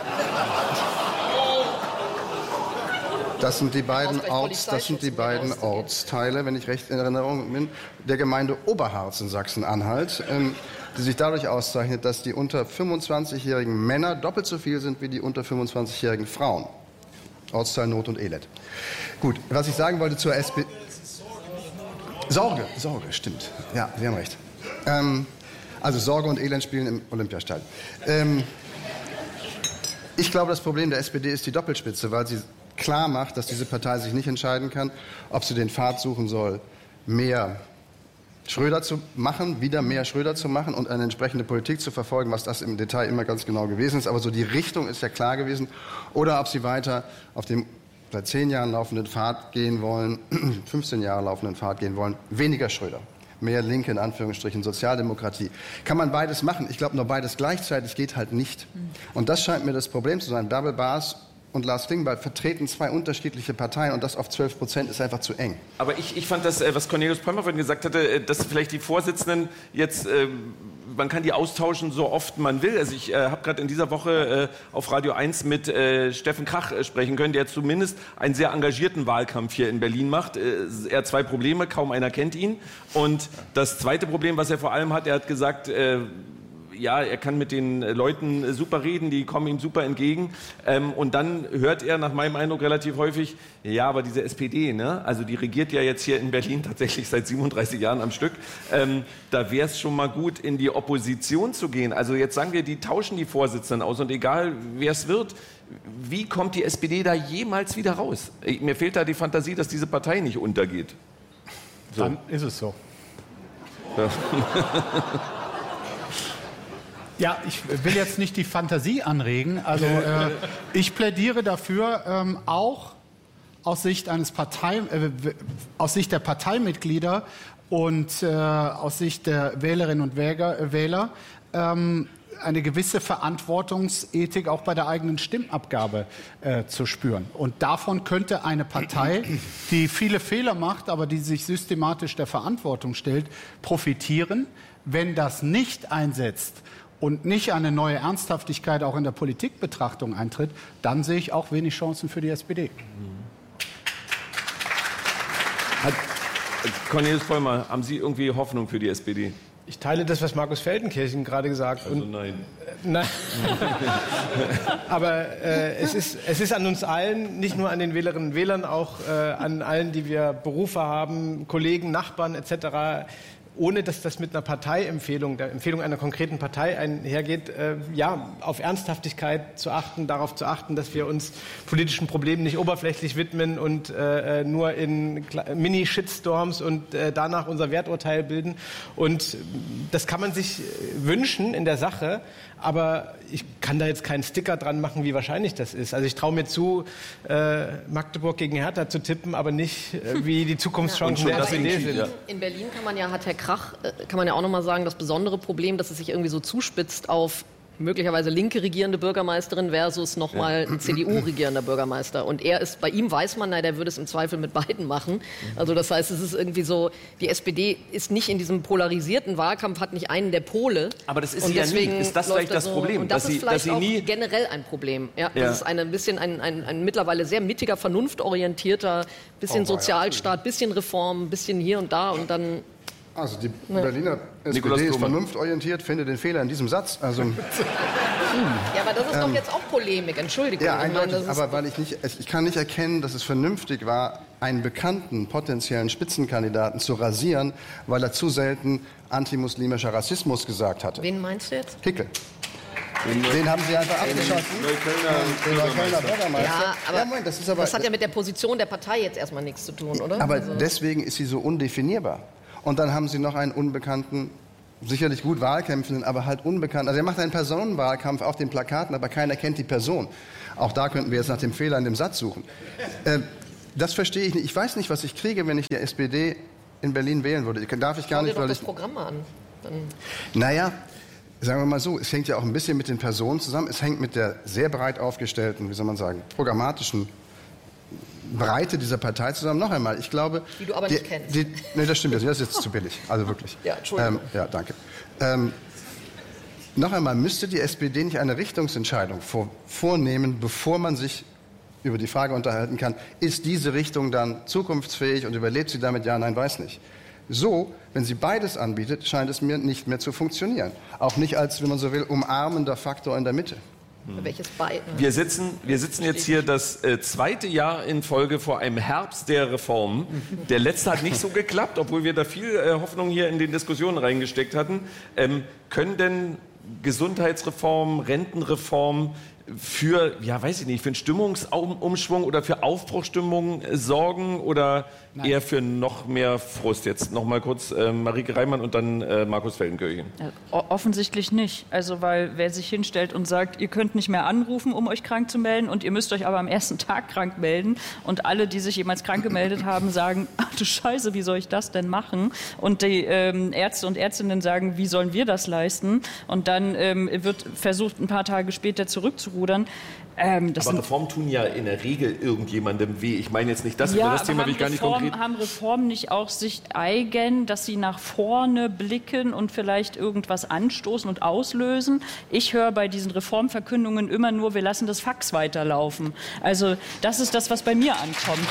das sind die beiden, Orts, das sind die beiden Ortsteile, wenn ich recht in Erinnerung bin, der Gemeinde Oberharz in Sachsen-Anhalt, ähm, die sich dadurch auszeichnet, dass die unter fünfundzwanzigjährigen Männer doppelt so viel sind wie die unter fünfundzwanzigjährigen Frauen. Ortsteil Not und Elend. Gut, was ich sagen wollte zur S P D... Sorge, Sorge, stimmt. Ja, Sie haben recht. Ähm, also Sorge und Elend spielen im Olympiastadion. Ähm, ich glaube, das Problem der S P D ist die Doppelspitze, weil sie klar macht, dass diese Partei sich nicht entscheiden kann, ob sie den Pfad suchen soll, mehr Schröder zu machen, wieder mehr Schröder zu machen und eine entsprechende Politik zu verfolgen, was das im Detail immer ganz genau gewesen ist. Aber so die Richtung ist ja klar gewesen. Oder ob sie weiter auf dem seit zehn Jahren laufenden Pfad gehen wollen, fünfzehn Jahre laufenden Pfad gehen wollen, weniger Schröder. Mehr Linke, in Anführungsstrichen, Sozialdemokratie. Kann man beides machen? Ich glaube, nur beides gleichzeitig geht halt nicht. Und das scheint mir das Problem zu sein. Bärbel Baas und Lars Klingbeil vertreten zwei unterschiedliche Parteien und das auf zwölf Prozent ist einfach zu eng. Aber ich, ich fand das, was Cornelius Pollmer vorhin gesagt hatte, dass vielleicht die Vorsitzenden jetzt, äh, man kann die austauschen, so oft man will. Also ich äh, habe gerade in dieser Woche äh, auf Radio eins mit äh, Steffen Krach äh, sprechen können, der zumindest einen sehr engagierten Wahlkampf hier in Berlin macht. Äh, er hat zwei Probleme, kaum einer kennt ihn. Und das zweite Problem, was er vor allem hat, er hat gesagt, äh, ja, er kann mit den Leuten super reden, die kommen ihm super entgegen. Ähm, und dann hört er nach meinem Eindruck relativ häufig, ja, aber diese S P D, ne? Also die regiert ja jetzt hier in Berlin tatsächlich seit siebenunddreißig Jahren am Stück. Ähm, da wäre es schon mal gut, in die Opposition zu gehen. Also jetzt sagen wir, die tauschen die Vorsitzenden aus und egal, wer es wird, wie kommt die S P D da jemals wieder raus? Mir fehlt da die Fantasie, dass diese Partei nicht untergeht. So. Dann ist es so. Ja. Ja, ich will jetzt nicht die Fantasie anregen. Also äh, ich plädiere dafür, ähm, auch aus Sicht eines Partei, äh, aus Sicht der Parteimitglieder und äh, aus Sicht der Wählerinnen und Wähler, äh, Wähler ähm, eine gewisse Verantwortungsethik auch bei der eigenen Stimmabgabe äh, zu spüren. Und davon könnte eine Partei, die viele Fehler macht, aber die sich systematisch der Verantwortung stellt, profitieren. Wenn das nicht einsetzt und nicht eine neue Ernsthaftigkeit auch in der Politikbetrachtung eintritt, dann sehe ich auch wenig Chancen für die S P D. Hat Cornelius Pollmer, haben Sie irgendwie Hoffnung für die S P D? Ich teile das, was Markus Feldenkirchen gerade gesagt hat. Also nein. Äh, nein. Aber äh, es, ist, es ist an uns allen, nicht nur an den Wählerinnen und Wählern, auch äh, an allen, die wir Berufe haben, Kollegen, Nachbarn et cetera, ohne dass das mit einer Parteiempfehlung, der Empfehlung einer konkreten Partei einhergeht, äh, ja, auf Ernsthaftigkeit zu achten, darauf zu achten, dass wir uns politischen Problemen nicht oberflächlich widmen und äh, nur in Mini-Shitstorms und äh, danach unser Werturteil bilden. Und das kann man sich wünschen in der Sache, aber ich kann da jetzt keinen Sticker dran machen, wie wahrscheinlich das ist. Also ich traue mir zu, äh, Magdeburg gegen Hertha zu tippen, aber nicht, äh, wie die Zukunftschancen ja, der S P D sind. In, in Berlin kann man ja, hat Herr Krach, äh, kann man ja auch noch mal sagen, das besondere Problem, dass es sich irgendwie so zuspitzt auf möglicherweise linke regierende Bürgermeisterin versus nochmal ein C D U-regierender Bürgermeister. Und er ist, bei ihm weiß man, na, der würde es im Zweifel mit beiden machen. Also das heißt, es ist irgendwie so, die S P D ist nicht in diesem polarisierten Wahlkampf, hat nicht einen der Pole. Aber das ist und sie ja nie. Ist das vielleicht das so, Problem? Und das dass ist sie, vielleicht dass sie auch nie generell ein Problem. Ja, ja. Das ist eine, ein bisschen ein, ein, ein mittlerweile sehr mittiger, vernunftorientierter, bisschen Oh, Sozialstaat, bisschen Reform, bisschen hier und da und dann... Also die Berliner S P Nikolaus D ist Thumann. vernunftorientiert, finde den Fehler in diesem Satz. Also, Ja, aber das ist doch jetzt auch Polemik, Entschuldigung. ja, Ich meine, eindeutig, das ist- aber weil ich nicht, ich kann nicht erkennen, dass es vernünftig war, einen bekannten potenziellen Spitzenkandidaten zu rasieren, weil er zu selten antimuslimischer Rassismus gesagt hatte. Wen meinst du jetzt? Kickel. Den haben sie einfach abgeschossen. Den Neuköllner Bürgermeister. Ja, aber Moment, das ist aber, das hat ja mit der Position der Partei jetzt erstmal nichts zu tun, oder? aber Also- deswegen ist sie so undefinierbar. Und dann haben sie noch einen unbekannten, sicherlich gut Wahlkämpfenden, aber halt unbekannt. Also er macht einen Personenwahlkampf auf den Plakaten, aber keiner kennt die Person. Auch da könnten wir jetzt nach dem Fehler in dem Satz suchen. Äh, das verstehe ich nicht. Ich weiß nicht, was ich kriege, wenn ich die S P D in Berlin wählen würde. Darf ich gar Schau dir nicht, doch weil das ich... Programm mal an. Dann Naja, sagen wir mal so, es hängt ja auch ein bisschen mit den Personen zusammen. Es hängt mit der sehr breit aufgestellten, wie soll man sagen, programmatischen Breite dieser Partei zusammen. Noch einmal, ich glaube... Die du aber die, nicht kennst. Die, nee, das stimmt jetzt. Das ist jetzt zu billig. Also wirklich. Ja, Entschuldigung. Ähm, ja, danke. Ähm, noch einmal, müsste die S P D nicht eine Richtungsentscheidung vor, vornehmen, bevor man sich über die Frage unterhalten kann, ist diese Richtung dann zukunftsfähig und überlebt sie damit? Ja, nein, weiß nicht. So, wenn sie beides anbietet, scheint es mir nicht mehr zu funktionieren. Auch nicht als, wenn man so will, umarmender Faktor in der Mitte. welches beiden? Wir sitzen, wir sitzen jetzt hier das äh, zweite Jahr in Folge vor einem Herbst der Reformen. Der letzte hat nicht so geklappt, obwohl wir da viel äh, Hoffnung hier in den Diskussionen reingesteckt hatten. Ähm, können denn Gesundheitsreform, Rentenreform für, ja, weiß ich nicht, für einen Stimmungsumschwung oder für Aufbruchstimmung sorgen oder Nein. eher für noch mehr Frust? Jetzt noch mal kurz äh, Marieke Reimann und dann äh, Markus Feldenkirchen. Ja, offensichtlich nicht. Also, weil wer sich hinstellt und sagt, ihr könnt nicht mehr anrufen, um euch krank zu melden und ihr müsst euch aber am ersten Tag krank melden und alle, die sich jemals krank gemeldet haben, sagen, ach du Scheiße, wie soll ich das denn machen? Und die ähm, Ärzte und Ärztinnen sagen, wie sollen wir das leisten? Und dann ähm, wird versucht, ein paar Tage später zurückzurudern. Ähm, das aber Reformen tun ja in der Regel irgendjemandem weh. Ich meine jetzt nicht, das, ja, das Thema will ich gar nicht Reform, konkret... haben Reformen nicht auch sich eigen, dass sie nach vorne blicken und vielleicht irgendwas anstoßen und auslösen? Ich höre bei diesen Reformverkündungen immer nur, wir lassen das Fax weiterlaufen. Also das ist das, was bei mir ankommt.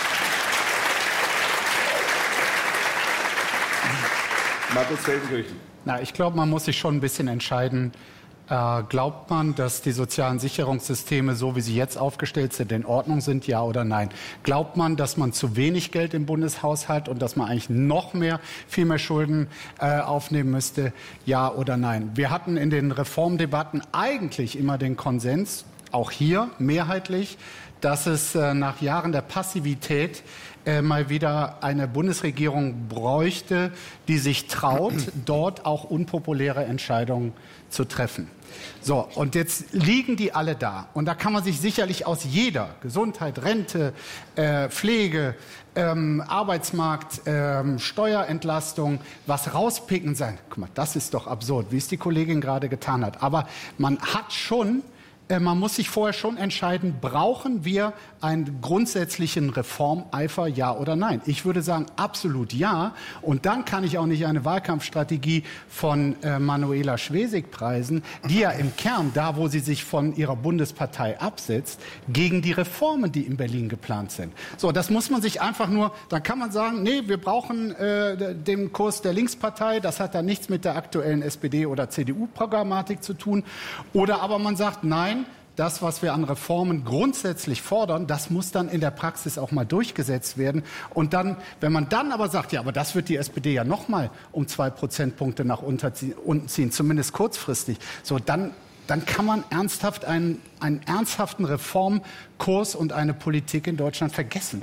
Markus Feldenkirchen. Na, ich glaube, man muss sich schon ein bisschen entscheiden. Äh, glaubt man, dass die sozialen Sicherungssysteme, so wie sie jetzt aufgestellt sind, in Ordnung sind, ja oder nein? Glaubt man, dass man zu wenig Geld im Bundeshaushalt und dass man eigentlich noch mehr, viel mehr Schulden äh, aufnehmen müsste, ja oder nein? Wir hatten in den Reformdebatten eigentlich immer den Konsens, auch hier mehrheitlich, dass es äh, nach Jahren der Passivität äh, mal wieder eine Bundesregierung bräuchte, die sich traut, dort auch unpopuläre Entscheidungen zu treffen. So, und jetzt liegen die alle da. Und da kann man sich sicherlich aus jeder, Gesundheit, Rente, äh, Pflege, ähm, Arbeitsmarkt, ähm, Steuerentlastung, was rauspicken sein. Guck mal, das ist doch absurd, wie es die Kollegin gerade getan hat. Aber man hat schon, äh, man muss sich vorher schon entscheiden, brauchen wir einen grundsätzlichen Reformeifer, ja oder nein? Ich würde sagen, absolut ja. Und dann kann ich auch nicht eine Wahlkampfstrategie von äh, Manuela Schwesig preisen, die ja im Kern, da wo sie sich von ihrer Bundespartei absetzt, gegen die Reformen, die in Berlin geplant sind. So, das muss man sich einfach nur, dann kann man sagen, nee, wir brauchen äh, den Kurs der Linkspartei, das hat dann nichts mit der aktuellen S P D- oder C D U-Programmatik zu tun. Oder aber man sagt, nein, das, was wir an Reformen grundsätzlich fordern, das muss dann in der Praxis auch mal durchgesetzt werden. Und dann, wenn man dann aber sagt, ja, aber das wird die S P D ja noch mal um zwei Prozentpunkte nach unten ziehen, zumindest kurzfristig, so dann, dann kann man ernsthaft einen, einen ernsthaften Reformkurs und eine Politik in Deutschland vergessen.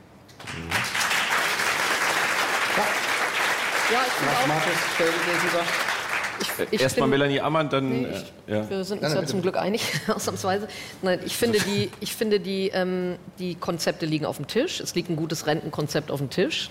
Ja, ich finde auch. Markus Feldenkirchen sagt. Ich Erstmal bin- Melanie Ammann, dann... Nee, äh, ich, ja. Wir sind uns ja zum Glück einig, ausnahmsweise. Nein, ich finde, die, ich finde die, ähm, die Konzepte liegen auf dem Tisch. Es liegt ein gutes Rentenkonzept auf dem Tisch.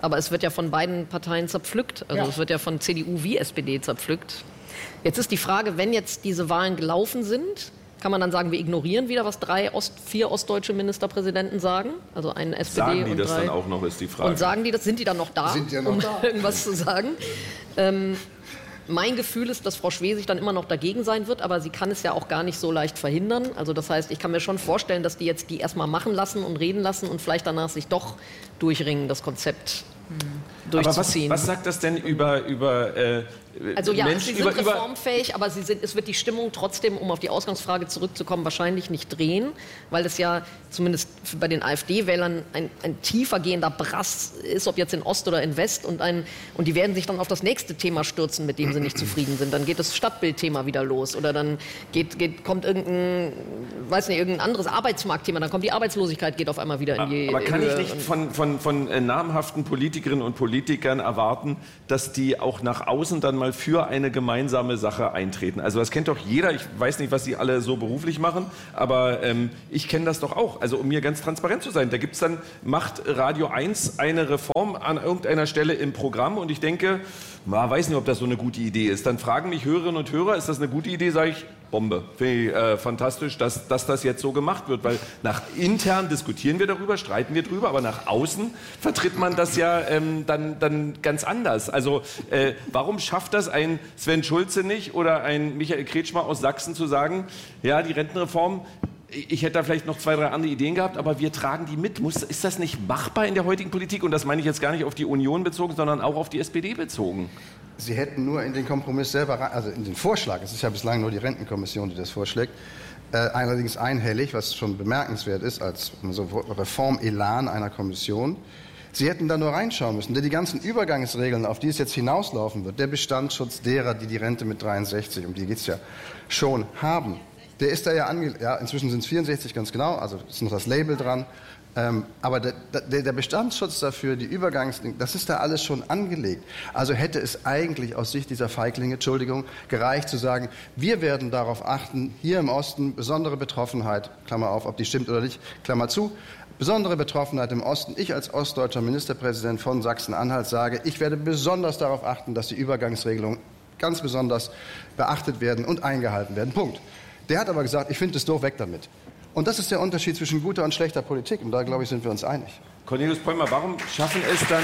Aber es wird ja von beiden Parteien zerpflückt. Also Ja. es wird ja von C D U wie S P D zerpflückt. Jetzt ist die Frage, wenn jetzt diese Wahlen gelaufen sind, kann man dann sagen, wir ignorieren wieder, was drei Ost, vier ostdeutsche Ministerpräsidenten sagen? Also ein S P D Sagen die und das drei. dann auch noch, ist die Frage. Und sagen die das? Sind die dann noch da, Sind die ja noch um da? irgendwas zu sagen? Ähm, mein Gefühl ist, dass Frau Schwesig dann immer noch dagegen sein wird, aber sie kann es ja auch gar nicht so leicht verhindern. Also das heißt, ich kann mir schon vorstellen, dass die jetzt die erstmal machen lassen und reden lassen und vielleicht danach sich doch durchringen, das Konzept Aber was, durchzuziehen. was sagt das denn über, über äh, Also ja, Menschen, sie sind über, über reformfähig, aber sie sind, es wird die Stimmung trotzdem, um auf die Ausgangsfrage zurückzukommen, wahrscheinlich nicht drehen, weil es ja zumindest bei den AfD-Wählern ein, ein tiefer gehender Brass ist, ob jetzt in Ost oder in West, und, ein, und die werden sich dann auf das nächste Thema stürzen, mit dem sie nicht zufrieden sind. Dann geht das Stadtbildthema wieder los oder dann geht, geht, kommt irgendein, weiß nicht, irgendein anderes Arbeitsmarktthema, dann kommt die Arbeitslosigkeit, geht auf einmal wieder in die Aber kann ich Höhe. nicht von, von, von äh, namhaften Politikerinnen und Politikern erwarten, dass die auch nach außen dann mal für eine gemeinsame Sache eintreten? Also das kennt doch jeder. Ich weiß nicht, was sie alle so beruflich machen, aber ähm, ich kenne das doch auch. Also um mir ganz transparent zu sein, da gibt es dann, macht Radio eins eine Reform an irgendeiner Stelle im Programm und ich denke, man weiß nicht, ob das so eine gute Idee ist. Dann fragen mich Hörerinnen und Hörer, ist das eine gute Idee? Sage ich, Bombe. Finde ich äh, fantastisch, dass, dass das jetzt so gemacht wird, weil nach intern diskutieren wir darüber, streiten wir drüber, aber nach außen vertritt man das ja ähm, dann, dann ganz anders. Also äh, warum schafft das ein Sven Schulze nicht oder ein Michael Kretschmer aus Sachsen zu sagen, ja, die Rentenreform, ich hätte da vielleicht noch zwei, drei andere Ideen gehabt, aber wir tragen die mit. Muss, ist das nicht machbar in der heutigen Politik? Und das meine ich jetzt gar nicht auf die Union bezogen, sondern auch auf die S P D bezogen. Sie hätten nur in den Kompromiss selber, rein- also in den Vorschlag, es ist ja bislang nur die Rentenkommission, die das vorschlägt, äh, allerdings einhellig, was schon bemerkenswert ist, als so Reformelan einer Kommission. Sie hätten da nur reinschauen müssen, denn die ganzen Übergangsregeln, auf die es jetzt hinauslaufen wird, der Bestandsschutz derer, die die Rente mit dreiundsechzig, um die geht es ja, schon haben, der ist da ja angelegt, ja, inzwischen sind es vierundsechzig ganz genau, also ist noch das Label dran. Ähm, aber der, der, der Bestandsschutz dafür, die Übergangsdinge, das ist da alles schon angelegt. Also hätte es eigentlich aus Sicht dieser Feiglinge, Entschuldigung, gereicht zu sagen, wir werden darauf achten, hier im Osten besondere Betroffenheit, Klammer auf, ob die stimmt oder nicht, Klammer zu, besondere Betroffenheit im Osten. Ich als ostdeutscher Ministerpräsident von Sachsen-Anhalt sage, ich werde besonders darauf achten, dass die Übergangsregelungen ganz besonders beachtet werden und eingehalten werden. Punkt. Der hat aber gesagt, ich finde es doof, weg damit. Und das ist der Unterschied zwischen guter und schlechter Politik. Und da, glaube ich, sind wir uns einig. Cornelius Pollmer, warum schaffen es dann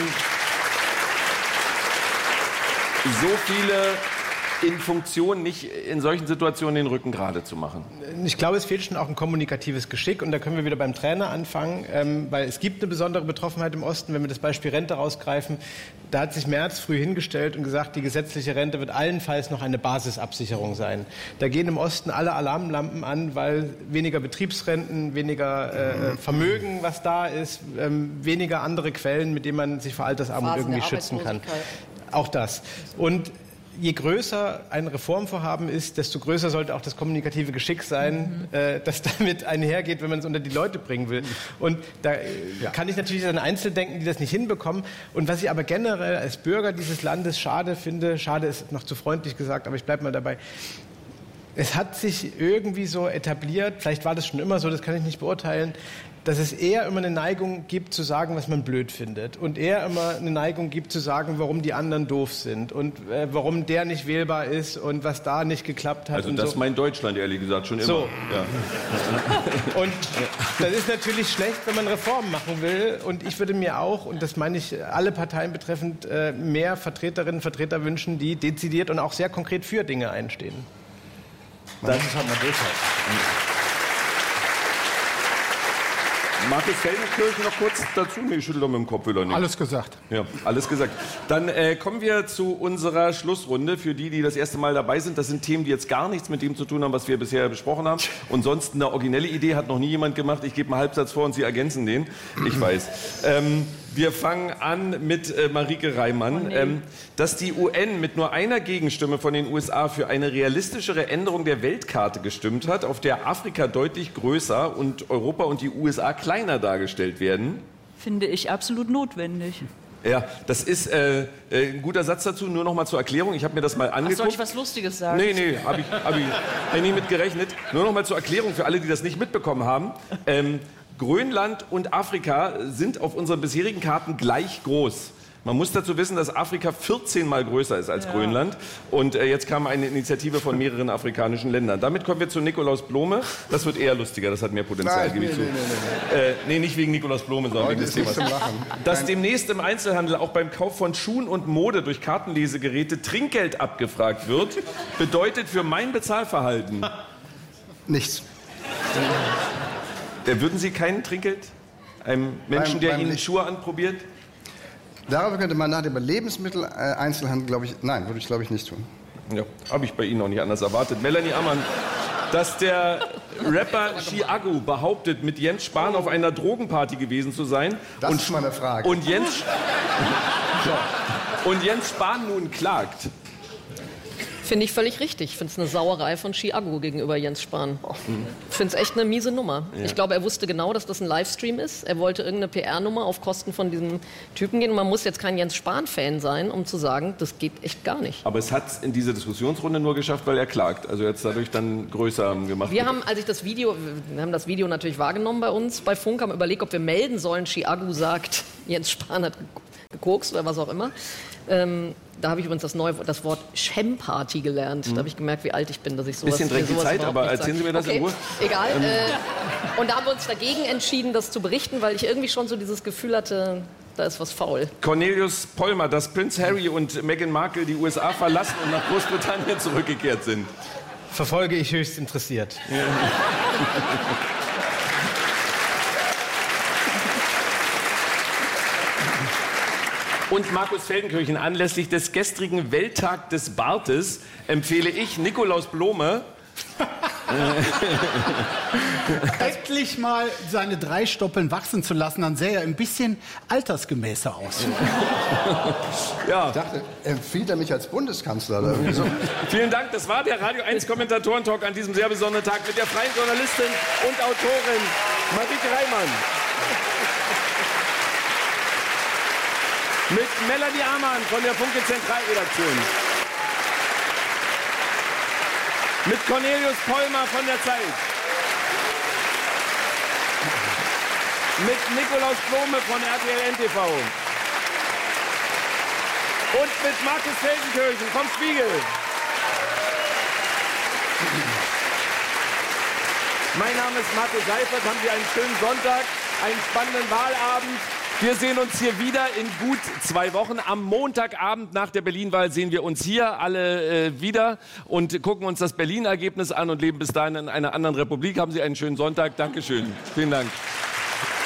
so viele in Funktion, nicht in solchen Situationen den Rücken gerade zu machen? Ich glaube, es fehlt schon auch ein kommunikatives Geschick. Und da können wir wieder beim Trainer anfangen, ähm, weil es gibt eine besondere Betroffenheit im Osten. Wenn wir das Beispiel Rente rausgreifen, da hat sich Merz früh hingestellt und gesagt, die gesetzliche Rente wird allenfalls noch eine Basisabsicherung sein. Da gehen im Osten alle Alarmlampen an, weil weniger Betriebsrenten, weniger äh, Vermögen, was da ist, ähm, weniger andere Quellen, mit denen man sich vor Altersarmut Phasen irgendwie der schützen kann. Arbeitslosigkeit. Auch das. Und je größer ein Reformvorhaben ist, desto größer sollte auch das kommunikative Geschick sein, mhm. äh, das damit einhergeht, wenn man es unter die Leute bringen will. Und da äh, ja. kann ich natürlich an Einzeldenken, die das nicht hinbekommen. Und was ich aber generell als Bürger dieses Landes schade finde, schade ist noch zu freundlich gesagt, aber ich bleibe mal dabei, es hat sich irgendwie so etabliert, vielleicht war das schon immer so, das kann ich nicht beurteilen, dass es eher immer eine Neigung gibt, zu sagen, was man blöd findet. Und eher immer eine Neigung gibt, zu sagen, warum die anderen doof sind. Und äh, warum der nicht wählbar ist und was da nicht geklappt hat. Also und das so. meint Deutschland, ehrlich gesagt, schon immer. So. Ja. Und das ist natürlich schlecht, wenn man Reformen machen will. Und ich würde mir auch, und das meine ich alle Parteien betreffend, äh, mehr Vertreterinnen und Vertreter wünschen, die dezidiert und auch sehr konkret für Dinge einstehen. Das ist halt mal durchhalten. Markus Feldenkirchen noch kurz dazu? Nee, ich schüttel doch mit dem Kopf wieder nicht. Alles gesagt. Ja, alles gesagt. Dann äh, kommen wir zu unserer Schlussrunde. Für die, die das erste Mal dabei sind, das sind Themen, die jetzt gar nichts mit dem zu tun haben, was wir bisher besprochen haben. Und sonst eine originelle Idee hat noch nie jemand gemacht. Ich gebe einen Halbsatz vor und Sie ergänzen den. Ich weiß. Ähm, wir fangen an mit äh, Marike Reimann. Oh, nee. ähm, dass die U N mit nur einer Gegenstimme von den U S A für eine realistischere Änderung der Weltkarte gestimmt hat, auf der Afrika deutlich größer und Europa und die U S A kleiner dargestellt werden. Finde ich absolut notwendig. Ja, das ist äh, äh, ein guter Satz dazu. Nur noch mal zur Erklärung. Ich habe mir das mal Ach, angeguckt. soll ich was Lustiges sagen? Nee, nee, habe ich, hab ich, hab ich nie mit gerechnet. Nur noch mal zur Erklärung für alle, die das nicht mitbekommen haben. Ähm, Grönland und Afrika sind auf unseren bisherigen Karten gleich groß. Man muss dazu wissen, dass Afrika vierzehn Mal größer ist als ja. Grönland. Und äh, jetzt kam eine Initiative von mehreren afrikanischen Ländern. Damit kommen wir zu Nikolaus Blome. Das wird eher lustiger, das hat mehr Potenzial. Nein, nee, zu. Nee, nee, nee. Äh, nee, nicht wegen Nikolaus Blome, sondern wegen des Themas. Dass demnächst im Einzelhandel auch beim Kauf von Schuhen und Mode durch Kartenlesegeräte Trinkgeld abgefragt wird, bedeutet für mein Bezahlverhalten nichts. Äh, würden Sie kein Trinkgeld einem Menschen, beim, der beim Ihnen nicht. Schuhe anprobiert? Darüber könnte man nachdenken. Bei Lebensmittel-Einzelhandel, glaube ich, nein, würde ich, glaube ich, nicht tun. Ja, habe ich bei Ihnen auch nicht anders erwartet. Melanie Ammann, dass der Rapper Chiago behauptet, mit Jens Spahn auf einer Drogenparty gewesen zu sein. Das und, ist mal eine Frage. Und Jens, und Jens Spahn nun klagt. Finde ich völlig richtig. Ich finde es eine Sauerei von Chiago gegenüber Jens Spahn. Ich finde es echt eine miese Nummer. Ja. Ich glaube, er wusste genau, dass das ein Livestream ist. Er wollte irgendeine P R-Nummer auf Kosten von diesem Typen gehen. Und man muss jetzt kein Jens Spahn-Fan sein, um zu sagen, das geht echt gar nicht. Aber es hat es in dieser Diskussionsrunde nur geschafft, weil er klagt. Also jetzt dadurch dann größer gemacht. Wir haben, als ich das Video, wir haben das Video natürlich wahrgenommen bei uns bei Funk, haben überlegt, ob wir melden sollen, Chiago sagt, Jens Spahn hat gekokst oder was auch immer. Ähm, da habe ich übrigens das, neue, das Wort Chem-Party gelernt. Mhm. Da habe ich gemerkt, wie alt ich bin, dass ich sowas... Bisschen drängt die Zeit, aber erzählen Sie mir das okay, in Ruhe. Egal. Äh, und da haben wir uns dagegen entschieden, das zu berichten, weil ich irgendwie schon so dieses Gefühl hatte, da ist was faul. Cornelius Pollmer, dass Prinz Harry und Meghan Markle die U S A verlassen und nach Großbritannien zurückgekehrt sind. Verfolge ich höchst interessiert. Ja. Und Markus Feldenkirchen, anlässlich des gestrigen Welttag des Bartes empfehle ich Nikolaus Blome, endlich mal seine drei Stoppeln wachsen zu lassen, dann sähe er ein bisschen altersgemäßer aus. Ja. Ich dachte, empfiehlt er mich als Bundeskanzler? Oder so. Vielen Dank, das war der Radio eins Kommentatoren-Talk an diesem sehr besonderen Tag mit der freien Journalistin und Autorin Marieke Reimann. Mit Melanie Ammann von der Funke Zentralredaktion. Mit Cornelius Pollmer von der Zeit. Mit Nikolaus Blome von R T L N T V. Und mit Markus Feldenkirchen vom Spiegel. Mein Name ist Marco Seifert. Haben Sie einen schönen Sonntag, einen spannenden Wahlabend. Wir sehen uns hier wieder in gut zwei Wochen. Am Montagabend nach der Berlin-Wahl sehen wir uns hier alle äh, wieder und gucken uns das Berlin-Ergebnis an und leben bis dahin in einer anderen Republik. Haben Sie einen schönen Sonntag. Dankeschön. Vielen Dank.